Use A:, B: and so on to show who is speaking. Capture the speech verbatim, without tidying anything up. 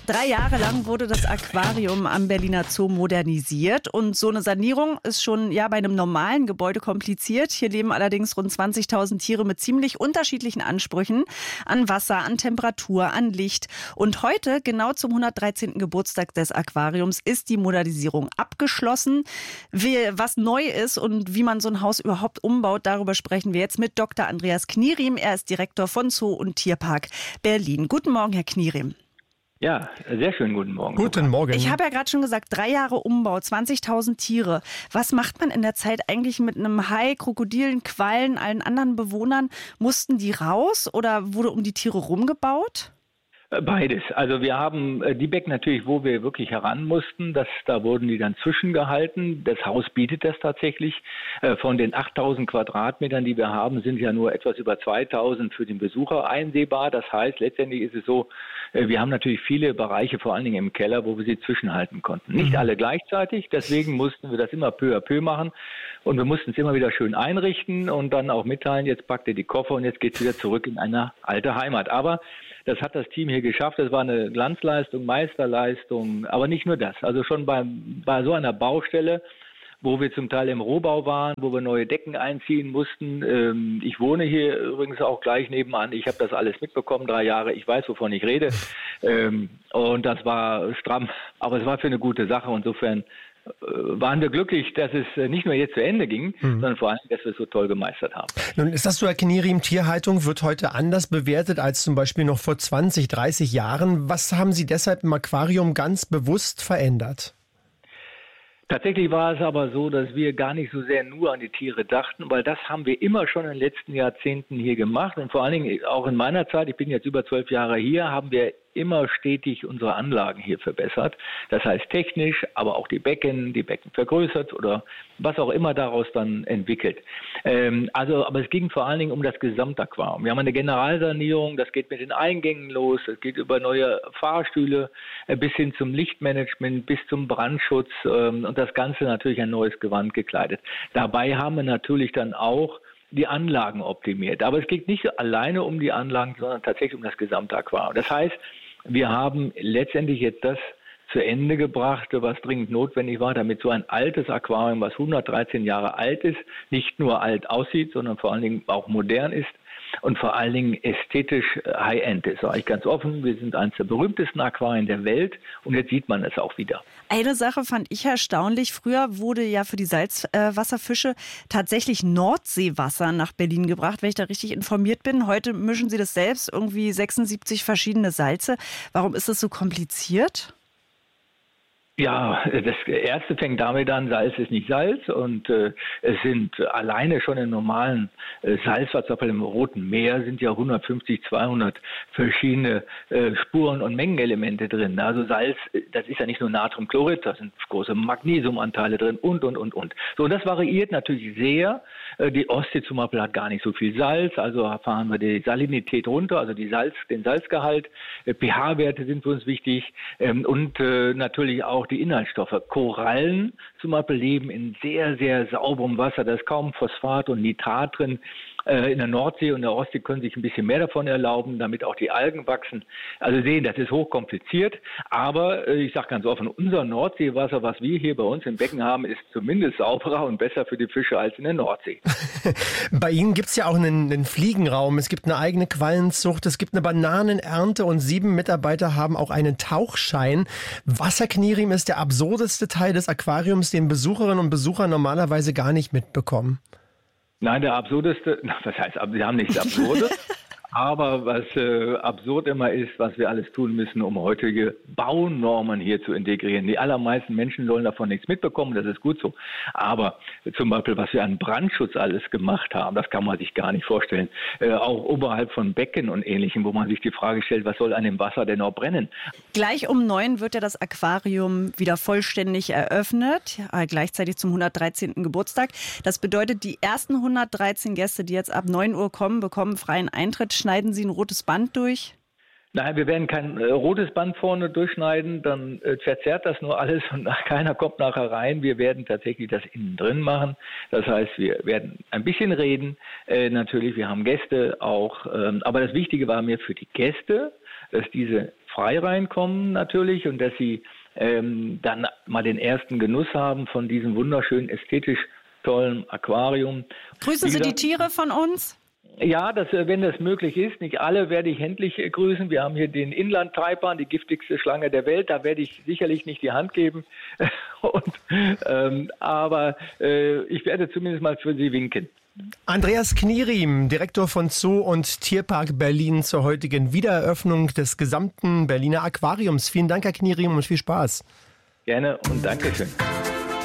A: Drei Jahre lang wurde das Aquarium am Berliner Zoo modernisiert und so eine Sanierung ist schon ja bei einem normalen Gebäude kompliziert. Hier leben allerdings rund zwanzigtausend Tiere mit ziemlich unterschiedlichen Ansprüchen an Wasser, an Temperatur, an Licht. Und heute, genau zum hundertdreizehnten Geburtstag des Aquariums, ist die Modernisierung abgeschlossen. Wie, was neu ist und wie man so ein Haus überhaupt umbaut, darüber sprechen wir jetzt mit Doktor Andreas Knierim. Er ist Direktor von Zoo und Tierpark Berlin. Guten Morgen, Herr Knierim.
B: Ja, sehr schönen guten Morgen.
C: Guten Morgen.
A: Ich habe ja gerade schon gesagt, drei Jahre Umbau, zwanzigtausend Tiere. Was macht man in der Zeit eigentlich mit einem Hai, Krokodilen, Quallen, allen anderen Bewohnern? Mussten die raus oder wurde um die Tiere rumgebaut?
B: Beides. Also wir haben die Becken natürlich, wo wir wirklich heran mussten, das, da wurden die dann zwischengehalten. Das Haus bietet das tatsächlich. Von den achttausend Quadratmetern, die wir haben, sind ja nur etwas über zweitausend für den Besucher einsehbar. Das heißt, letztendlich ist es so, wir haben natürlich viele Bereiche, vor allen Dingen im Keller, wo wir sie zwischenhalten konnten. Nicht alle gleichzeitig, deswegen mussten wir das immer peu à peu machen. Und wir mussten es immer wieder schön einrichten und dann auch mitteilen, jetzt packt ihr die Koffer und jetzt geht es wieder zurück in eine alte Heimat. Aber das hat das Team hier geschafft. Das war eine Glanzleistung, Meisterleistung, aber nicht nur das. Also schon bei, bei so einer Baustelle, wo wir zum Teil im Rohbau waren, wo wir neue Decken einziehen mussten. Ähm, ich wohne hier übrigens auch gleich nebenan. Ich habe das alles mitbekommen, drei Jahre. Ich weiß, wovon ich rede. Ähm, und das war stramm, aber es war für eine gute Sache. Insofern waren wir glücklich, dass es nicht nur jetzt zu Ende ging, mhm. sondern vor allem, dass wir es so toll gemeistert haben.
C: Nun ist das so, Herr Knierim, Tierhaltung wird heute anders bewertet als zum Beispiel noch vor zwanzig, dreißig Jahren. Was haben Sie deshalb im Aquarium ganz bewusst verändert?
B: Tatsächlich war es aber so, dass wir gar nicht so sehr nur an die Tiere dachten, weil das haben wir immer schon in den letzten Jahrzehnten hier gemacht und vor allen Dingen auch in meiner Zeit, ich bin jetzt über zwölf Jahre hier, haben wir immer stetig unsere Anlagen hier verbessert. Das heißt technisch, aber auch die Becken, die Becken vergrößert oder was auch immer daraus dann entwickelt. Ähm, also, aber es ging vor allen Dingen um das Gesamtaquarium. Wir haben eine Generalsanierung, das geht mit den Eingängen los, es geht über neue Fahrstühle äh, bis hin zum Lichtmanagement, bis zum Brandschutz ähm, und das Ganze natürlich ein neues Gewand gekleidet. Dabei haben wir natürlich dann auch die Anlagen optimiert. Aber es geht nicht alleine um die Anlagen, sondern tatsächlich um das gesamte Aquarium. Das heißt, wir haben letztendlich jetzt das zu Ende gebracht, was dringend notwendig war, damit so ein altes Aquarium, was hundertdreizehn Jahre alt ist, nicht nur alt aussieht, sondern vor allen Dingen auch modern ist und vor allen Dingen ästhetisch High-End ist. Sage ich ganz offen, wir sind eines der berühmtesten Aquarien der Welt und jetzt sieht man es auch wieder.
A: Eine Sache fand ich erstaunlich. Früher wurde ja für die Salzwasserfische tatsächlich Nordseewasser nach Berlin gebracht, wenn ich da richtig informiert bin. Heute mischen sie das selbst, irgendwie sechsundsiebzig verschiedene Salze. Warum ist das so kompliziert?
B: Ja, das Erste fängt damit an, Salz ist nicht Salz und äh, es sind alleine schon im normalen äh, Salzwasser, im Roten Meer sind ja hundertfünfzig, zweihundert verschiedene äh, Spuren und Mengenelemente drin. Also Salz, das ist ja nicht nur Natriumchlorid, da sind große Magnesiumanteile drin und, und, und, und. So, und das variiert natürlich sehr. Äh, die Ostsee zum Beispiel hat gar nicht so viel Salz, also fahren wir die Salinität runter, also die Salz, den Salzgehalt. Äh, pH-Werte sind für uns wichtig ähm, und äh, natürlich auch die Inhaltsstoffe. Korallen zum Beispiel leben in sehr, sehr sauberem Wasser. Da ist kaum Phosphat und Nitrat drin. In der Nordsee und der Ostsee können sich ein bisschen mehr davon erlauben, damit auch die Algen wachsen. Also sehen, das ist hochkompliziert. Aber ich sage ganz offen, unser Nordseewasser, was wir hier bei uns im Becken haben, ist zumindest sauberer und besser für die Fische als in der Nordsee.
C: Bei Ihnen gibt es ja auch einen, einen Fliegenraum. Es gibt eine eigene Quallenzucht, es gibt eine Bananenernte und sieben Mitarbeiter haben auch einen Tauchschein. Wasserknierim ist der absurdeste Teil des Aquariums, den Besucherinnen und Besucher normalerweise gar nicht mitbekommen.
B: Nein, der absurdeste, was heißt, Sie haben nichts Absurdes, aber was äh, absurd immer ist, was wir alles tun müssen, um heutige Baunormen hier zu integrieren. Die allermeisten Menschen sollen davon nichts mitbekommen, das ist gut so. Aber zum Beispiel, was wir an Brandschutz alles gemacht haben, das kann man sich gar nicht vorstellen. Äh, auch oberhalb von Becken und Ähnlichem, wo man sich die Frage stellt, was soll an dem Wasser denn noch brennen?
A: Gleich um neun wird ja das Aquarium wieder vollständig eröffnet, äh, gleichzeitig zum hundertdreizehnten Geburtstag. Das bedeutet, die ersten hundertdreizehn Gäste, die jetzt ab neun Uhr kommen, bekommen freien Eintritt. Schneiden Sie ein rotes Band durch?
B: Nein, wir werden kein äh, rotes Band vorne durchschneiden, dann äh, verzerrt das nur alles und nach, keiner kommt nachher rein. Wir werden tatsächlich das innen drin machen. Das heißt, wir werden ein bisschen reden. Äh, natürlich, wir haben Gäste auch. Ähm, aber das Wichtige war mir für die Gäste, dass diese frei reinkommen natürlich und dass sie ähm, dann mal den ersten Genuss haben von diesem wunderschönen, ästhetisch tollen Aquarium.
A: Grüßen Sie die Tiere von uns?
B: Ja, das, wenn das möglich ist. Nicht alle werde ich händlich grüßen. Wir haben hier den Inlandtaipan, die giftigste Schlange der Welt. Da werde ich sicherlich nicht die Hand geben. Und, ähm, aber äh, ich werde zumindest mal für Sie winken.
C: Andreas Knieriem, Direktor von Zoo und Tierpark Berlin, zur heutigen Wiedereröffnung des gesamten Berliner Aquariums. Vielen Dank, Herr Knieriem, und viel Spaß.
B: Gerne und Dankeschön.